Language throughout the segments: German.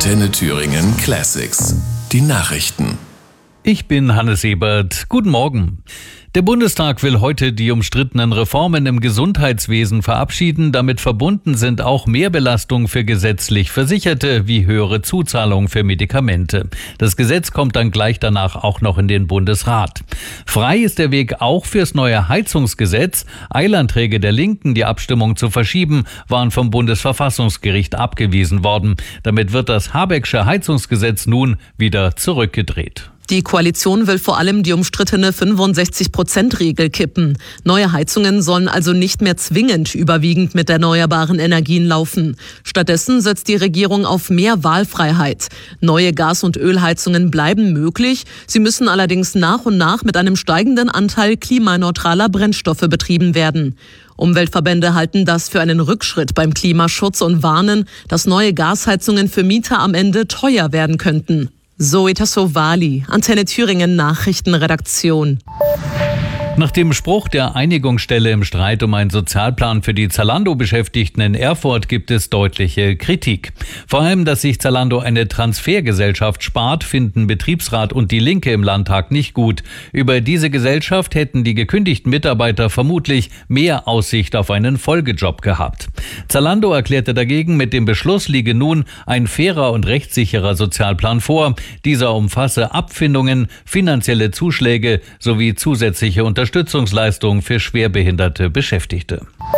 Antenne Thüringen Classics. Die Nachrichten. Ich bin Hannes Ebert. Guten Morgen. Der Bundestag will heute die umstrittenen Reformen im Gesundheitswesen verabschieden. Damit verbunden sind auch Mehrbelastungen für gesetzlich Versicherte wie höhere Zuzahlungen für Medikamente. Das Gesetz kommt dann gleich danach auch noch in den Bundesrat. Frei ist der Weg auch fürs neue Heizungsgesetz. Eilanträge der Linken, die Abstimmung zu verschieben, waren vom Bundesverfassungsgericht abgewiesen worden. Damit wird das Habecksche Heizungsgesetz nun wieder zurückgedreht. Die Koalition will vor allem die umstrittene 65%-Regel kippen. Neue Heizungen sollen also nicht mehr zwingend überwiegend mit erneuerbaren Energien laufen. Stattdessen setzt die Regierung auf mehr Wahlfreiheit. Neue Gas- und Ölheizungen bleiben möglich. Sie müssen allerdings nach und nach mit einem steigenden Anteil klimaneutraler Brennstoffe betrieben werden. Umweltverbände halten das für einen Rückschritt beim Klimaschutz und warnen, dass neue Gasheizungen für Mieter am Ende teuer werden könnten. Zoe Tassovali, Antenne Thüringen Nachrichtenredaktion. Nach dem Spruch der Einigungsstelle im Streit um einen Sozialplan für die Zalando-Beschäftigten in Erfurt gibt es deutliche Kritik. Vor allem, dass sich Zalando eine Transfergesellschaft spart, finden Betriebsrat und die Linke im Landtag nicht gut. Über diese Gesellschaft hätten die gekündigten Mitarbeiter vermutlich mehr Aussicht auf einen Folgejob gehabt. Zalando erklärte dagegen, mit dem Beschluss liege nun ein fairer und rechtssicherer Sozialplan vor. Dieser umfasse Abfindungen, finanzielle Zuschläge sowie zusätzliche Unterstützungsleistungen für schwerbehinderte Beschäftigte.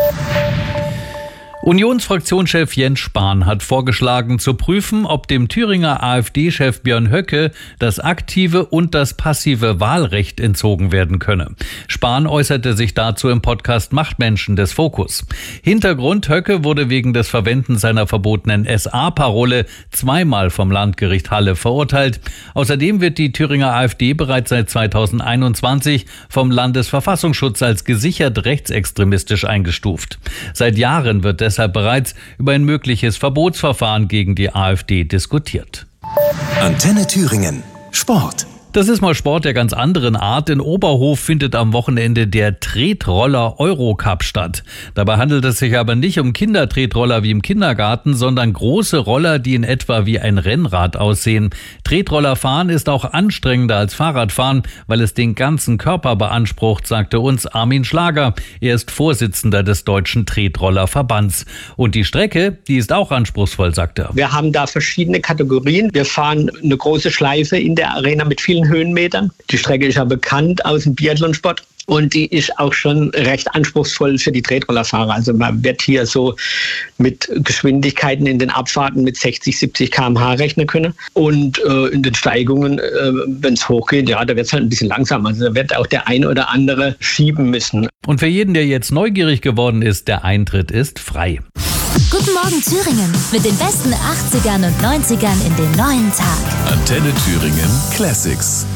Unionsfraktionschef Jens Spahn hat vorgeschlagen, zu prüfen, ob dem Thüringer AfD-Chef Björn Höcke das aktive und das passive Wahlrecht entzogen werden könne. Spahn äußerte sich dazu im Podcast Machtmenschen des Fokus. Hintergrund: Höcke wurde wegen des Verwendens seiner verbotenen SA-Parole zweimal vom Landgericht Halle verurteilt. Außerdem wird die Thüringer AfD bereits seit 2021 vom Landesverfassungsschutz als gesichert rechtsextremistisch eingestuft. Seit Jahren wird deshalb bereits über ein mögliches Verbotsverfahren gegen die AfD diskutiert. Antenne Thüringen Sport. Das ist mal Sport der ganz anderen Art. In Oberhof findet am Wochenende der Tretroller Eurocup statt. Dabei handelt es sich aber nicht um Kindertretroller wie im Kindergarten, sondern große Roller, die in etwa wie ein Rennrad aussehen. Tretroller fahren ist auch anstrengender als Fahrradfahren, weil es den ganzen Körper beansprucht, sagte uns Armin Schlager. Er ist Vorsitzender des Deutschen Tretroller-Verbands. Und die Strecke, die ist auch anspruchsvoll, sagt er. Wir haben da verschiedene Kategorien. Wir fahren eine große Schleife in der Arena mit vielen Höhenmetern. Die Strecke ist ja bekannt aus dem Biathlonsport und die ist auch schon recht anspruchsvoll für die Tretrollerfahrer. Also man wird hier so mit Geschwindigkeiten in den Abfahrten mit 60, 70 km/h rechnen können. Und in den Steigungen, wenn es hochgeht, ja, da wird es halt ein bisschen langsamer. Also da wird auch der eine oder andere schieben müssen. Und für jeden, der jetzt neugierig geworden ist, der Eintritt ist frei. Guten Morgen Thüringen mit den besten 80ern und 90ern in den neuen Tag. Antenne Thüringen Classics.